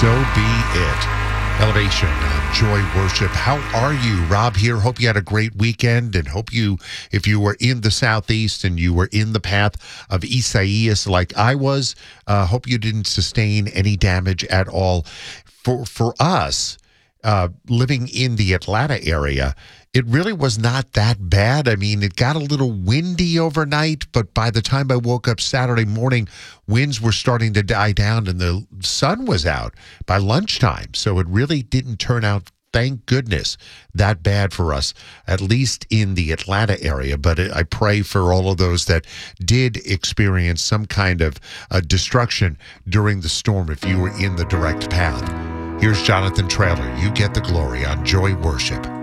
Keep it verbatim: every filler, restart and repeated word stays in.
So be it. Elevation on Joy Worship. How are you? Rob here. Hope you had a great weekend, and hope you, if you were in the Southeast and you were in the path of Isaias like I was, uh, hope you didn't sustain any damage at all. For, for us, uh, living in the Atlanta area, it really was not that bad. I mean, it got a little windy overnight, but by the time I woke up Saturday morning, winds were starting to die down and the sun was out by lunchtime. So it really didn't turn out, thank goodness, that bad for us, at least in the Atlanta area. But I pray for all of those that did experience some kind of uh, destruction during the storm if you were in the direct path. Here's Jonathan Traylor. You get the glory on Joy Worship.